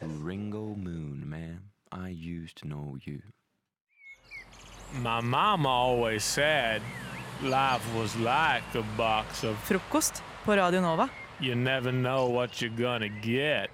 Ringo Moon, man, I used to know you. My mama always said life was like a box of Frokost på Radio Nova. you never know what you're gonna get.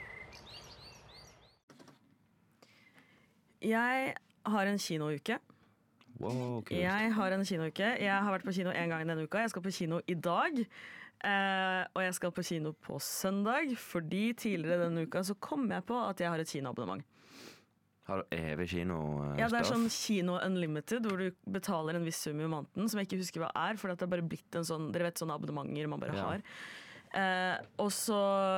Jeg har en kinouke. Wow, kult. Jeg har vært på kino en gang denne uka. Jeg skal på kino i dag. Og jeg skal på kino på søndag, fordi tidligere denne uka så kom jeg på at jeg har et kinoabonnement. Har du evig kino Ja, det er sånn Kino Unlimited, hvor du betaler en viss sum i måneden, som jeg ikke husker hva er, for det er bare blitt en sånn, dere vet sånne abonnementer man bare har. Og så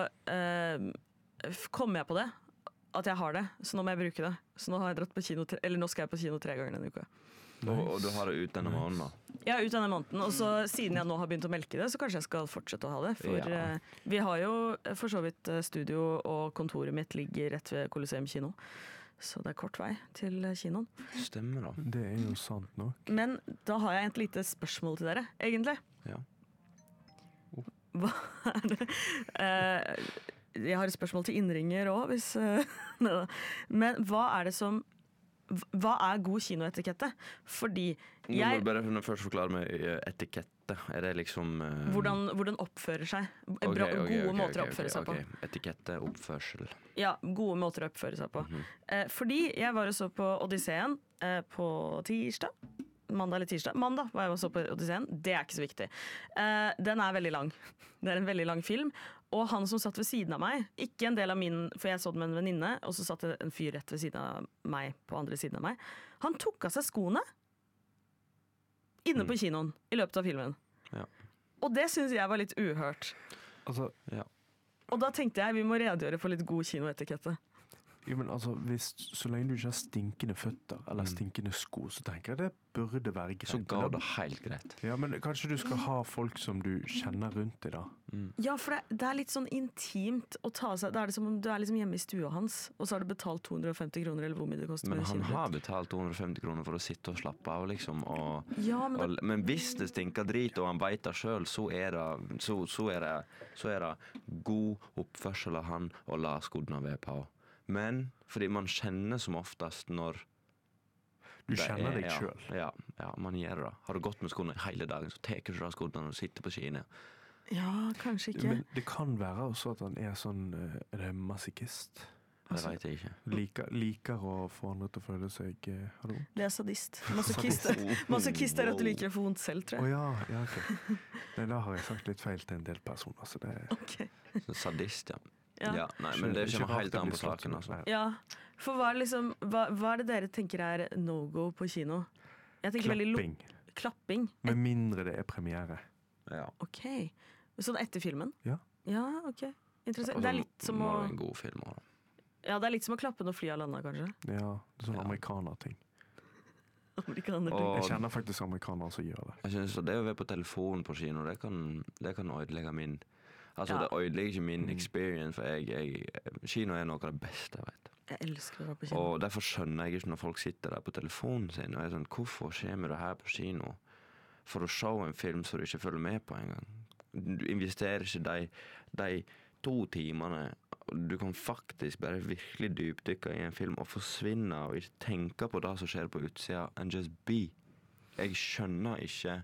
kom jeg på det, at jeg har det, så nå må jeg bruke det. Så nå har jeg dratt på kino, nå skal jeg på kino 3 ganger denne uka. og du har det ut denne måneden da? Ja, ut denne måneden, og så siden jeg nå har begynt å melke det, så kanskje jeg skal fortsette å ha det. For vi har jo for så vidt studio, og kontoret mitt ligger rett ved Colosseum kino. Så det er kort vei til kinoen. Stemmer da. Det er jo sant nok. Men da har jeg et lite spørsmål til dere, egentlig. Ja. Hva er det? Jeg har et spørsmål til innringer også, hvis... Men hva er det som... Hva er god kinoetikette? Fordi Nå må du bare først forklare meg etikette. Er det liksom... Hvordan oppfører seg? Gode måter å oppføre seg på. Etikette, oppførsel. Ja, gode måter å oppføre seg på. Fordi jeg var og så på Odysseen på tirsdag. Mandag eller tirsdag. Mandag var jeg og så på Odysseen. Det er ikke så viktig. Den er veldig lang. Det er en veldig lang film. Og han som satt ved siden av meg, ikke en del av min, for jeg så den med en venninne, og så satt det en fyr rett ved siden av meg, på andre siden av meg. Han tok av seg skoene inne på kinoen i løpet av filmen. Ja. Og det synes jeg var litt uhørt. Altså, Og da tenkte jeg vi må redegjøre for litt god kinoetikette. jo, men altså, så lenge du ikke har stinkende føtter eller stinkende sko, så tenker jeg det burde være greit. Så går det helt greit. Ja, men kanskje du skal ha folk som du kjenner rundt deg da. Ja, for det er litt sånn intimt å ta seg. Det er det som om du er liksom hjemme i stua hans, og så har du betalt 250 kroner, eller hvor mye det koster. Men med han kinobillett. har betalt 250 kroner for å sitte og slappe av, liksom. Ja, men Men hvis det stinker drit, og han vet det selv, så er det god oppførsel av han å la skoene være på. Men fordi man kjenner som oftest når Du kjenner deg selv. Ja, man gjør det. Har du gått med skoene hele dagen, så teker du av skoene og sitter på skiene. ja, kanskje ikke. Men det kan være også at han er sånn, er det masochist? Det vet jeg ikke. Liker å få andre til å føle seg, hallo? Det er sadist. Masochist er at du liker å få vondt selv, tror jeg. Ja, ok. Nei, da har jeg sagt litt feil til en del personer, så det... Ok. Sadist, ja. Ja. Ja, nei, men det kommer helt an på saken, altså. Ja, for hva er det dere tenker er no-go på kino? Jeg tenker Klapping. Klapping? Med mindre det er premiere. Ja. Ok. Sånn etter filmen? Ja. Ja, ok. Interessant. Det er litt som å... Må være en god film også. Ja, det er litt som å klappe når flyet har landet, kanskje. Ja, det er sånn amerikaner-ting. Amerikaner. Jeg kjenner faktisk amerikanere som gjør det. Jeg synes at det å være på telefonen på kino, det kan ødelegge min... Altså, Ja. det ødelegger ikke min experience, for kino er noe av det beste, jeg vet. Jeg elsker å være på kino. Og derfor skjønner jeg ikke når folk sitter der på telefonen sin, og er sånn, hvorfor kommer du her på kino for å se en film som du ikke følger med på en gang? Du investerer ikke de 2 timene, og du kan faktisk bare virkelig dypdykke i en film og forsvinne og ikke tenke på det som skjer på utsida, and just be. Jeg skjønner ikke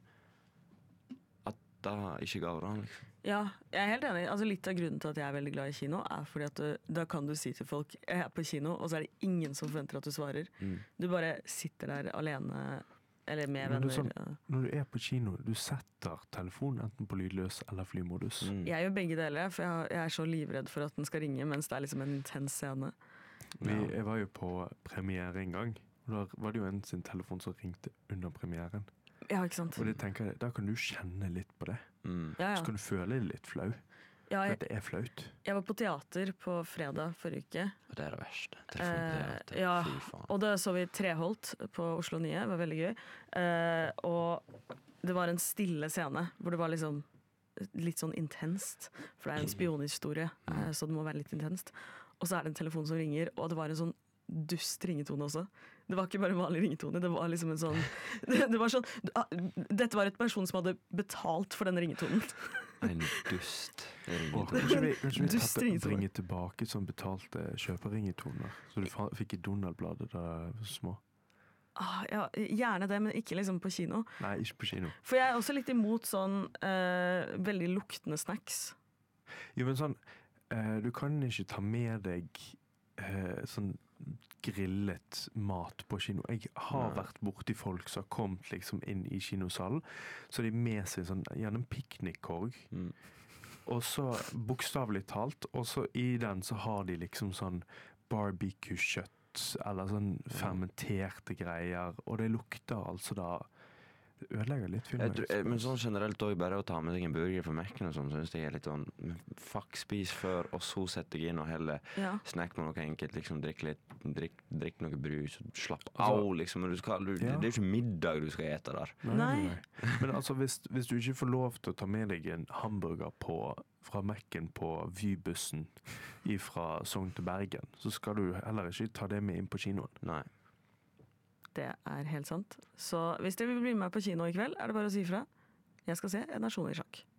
at det ikke går an, liksom. Ja, jeg er helt enig. Altså, litt av grunnen til at jeg er veldig glad i kino er fordi at da kan du si til folk jeg er på kino, og så er det ingen som forventer at du svarer. Du bare sitter der alene eller med Men det er venner. sånn, når du er på kino, du setter telefonen enten på lydløs eller flymodus. Jeg gjør begge deler, for jeg er så livredd for at den skal ringe mens det er liksom en intens scene. Jeg var jo på premiere en gang, og da var det jo en sin telefon som ringte under premieren. Ja, ikke sant? Og det tenker jeg, da kan du kjenne litt på det. Ja, Så kan du føle deg litt flau. Ja, For det er flaut. jeg var på teater på fredag forrige uke. Og det er det verste. Telefonteater, Ja, fy faen. og da så vi Treholt på Oslo Nye, det var veldig gøy. Og det var en stille scene, hvor det var liksom litt sånn intenst. For det er en spionhistorie, så det må være litt intenst. Og så er det en telefon som ringer, og det var en sånn dust ringetone også. Det var ikke bare en vanlig ringetone, det var liksom en sånn det var sånn, dette var et person som hadde betalt for den ringetonen. En dust. Det er ingen Kanskje vi Duster ingen som bringe tilbake som betalte kjøperingettoner, så du fikk i Donald-bladet da du var små? Ja, gjerne det, men ikke liksom på kino. Nei, ikke på kino. For jeg er også litt imot sånn veldig luktende snacks. Jo, men sånn, du kan ikke ta med deg sånn grillet mat på kino. Jeg har vært borti folk som har kommet liksom inn i kinosalen, så de med seg sånn, gjerne en piknikkorg, og så bokstavelig talt, og så i den så har de liksom sånn barbecue-kjøtt, eller sånn fermenterte greier, og det lukter altså da ødelegger litt filmen. Men sånn generelt også, bare å ta med deg en burger fra Mac-en og sånn, synes jeg er litt sånn, fuck, spis før, og så setter jeg inn og heller snack med noe enkelt, liksom drikk noe brus, slapp av, liksom, det er jo ikke middag du skal ete der. Nei. Men altså, hvis du ikke får lov til å ta med deg en hamburger fra Mac-en på Vybussen fra Sogn til Bergen, så skal du heller ikke ta det med inn på kinoen. Nei. Det er helt sant. Så hvis dere vil bli med på kino i kveld, er det bare å si fra. Jeg skal se En nasjon i sjakk.